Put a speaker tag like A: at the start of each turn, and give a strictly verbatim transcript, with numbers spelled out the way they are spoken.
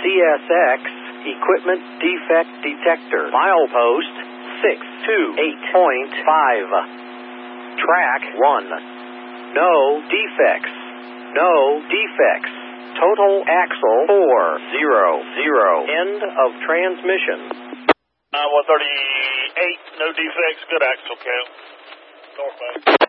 A: S X Equipment Defect Detector. Milepost six two eight point five. Track one. No defects. No defects. Total axle four zero zero. End of transmission.
B: Uh, one thirty-eight, no defects, good axle count. Northbound.